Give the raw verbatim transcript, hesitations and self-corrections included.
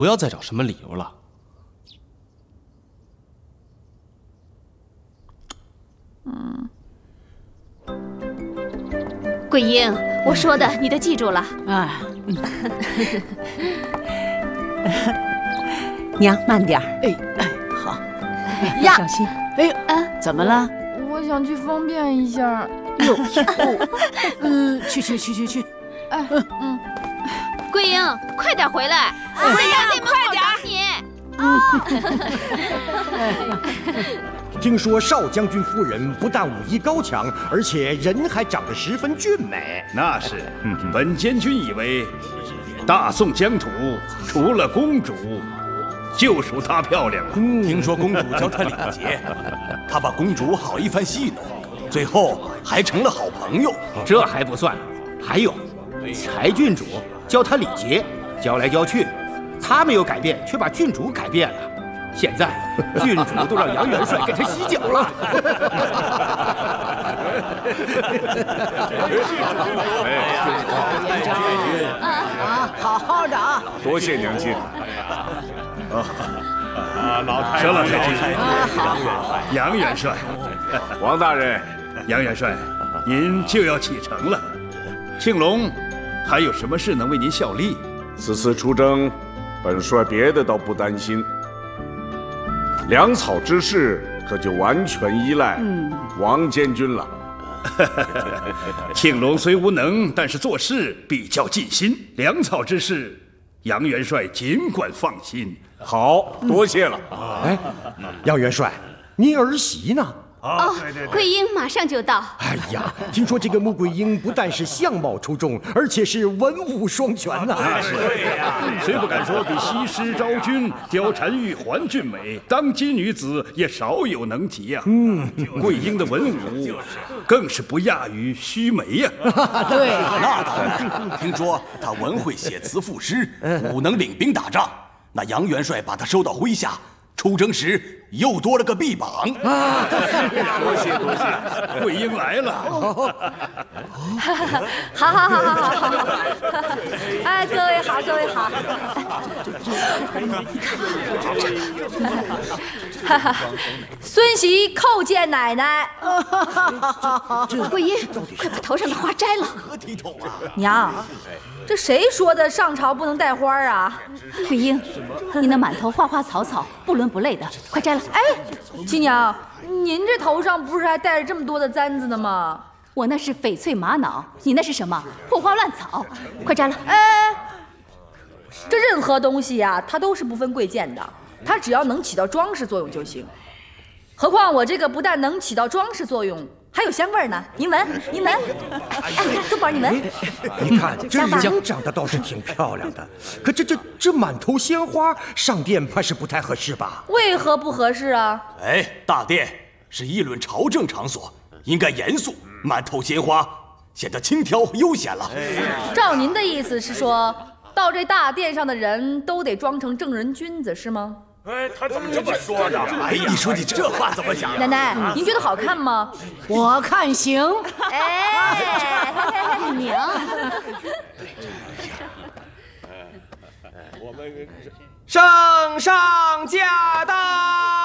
不要再找什么理由了。 嗯。桂英，我说的你都记住了。 哎。娘，慢点儿。 哎哎，好。 呀，小心。 哎呦，啊，怎么了？ 我想去方便一下。 哟，呃，去去去去去。 哎，嗯嗯。 桂英，快点回来！我在大殿门口等你。听说少将军夫人不但武艺高强，而且人还长得十分俊美。 那是，本监军以为，大宋疆土除了公主，就属她漂亮了。 嗯、听说公主教她礼节，她把公主好一番戏弄，最后还成了好朋友。 这还不算，还有柴郡主教她礼节，教来教去，她没有改变，却把郡主改变了。现在郡主都让杨元帅给他洗脚了。 啊，好好的啊！ 多谢娘亲。 啊，老太太，太君， 啊，好好。 杨元帅， 王大人， 杨元帅，您就要启程了。庆隆还有什么事能为您效力？ 此次出征，本帅别的倒不担心。粮草之事可就完全依赖王监军了。 庆隆虽无能，但是做事比较尽心。粮草之事，杨元帅尽管放心。 好，多谢了。 哎，杨元帅，您儿媳呢？ 哦，桂英马上就到。 哎呀，听说这个穆桂英不但是相貌出众，而且是文武双全呐。 是对呀，谁不敢说比西施昭君、貂蝉玉环俊美？当今女子也少有能及呀。嗯，桂英的文武更是不亚于须眉呀。 对，那当然。听说她文会写词赋诗，武能领兵打仗。那杨元帅把她收到麾下。出征时又多了个臂膀啊！ 多谢多谢，桂英来了。 好好好好好好！哎，各位好，各位好。哈哈，孙媳叩见奶奶。 桂英，快把头上的花摘了。 何体统啊！ 娘，这谁说的上朝不能带花啊？ 桂英，你那满头花花草草，不伦不类的，快摘了。 哎，亲娘，您这头上不是还带着这么多的簪子呢吗？ 我那是翡翠玛瑙，你那是什么？破花乱草，快摘了。 哎，这任何东西呀、啊，它都是不分贵贱的，它只要能起到装饰作用就行。何况我这个不但能起到装饰作用，还有香味呢。您闻，您闻。哎，东宝，你闻。 你看这人长得倒是挺漂亮的，可这这这满头鲜花，上殿怕是不太合适吧？ 为何不合适啊？ 哎，大殿是议论朝政场所，应该严肃，满头鲜花显得轻佻和悠闲了。 照您的意思是说，到这大殿上的人都得装成正人君子是吗？ 哎，他怎么这么说呢？ 哎，你说你这话怎么讲？ 奶奶，您觉得好看吗？ 我看行。 哎，娘。 我们圣上驾到！